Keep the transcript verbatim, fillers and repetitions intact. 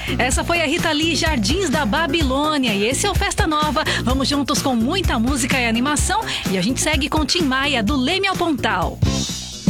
Essa foi a Rita Lee, Jardins da Babilônia. E esse é o Festa Nova. Vamos juntos com muita música e animação. E a gente segue com Tim Maia, do Leme ao Pontal.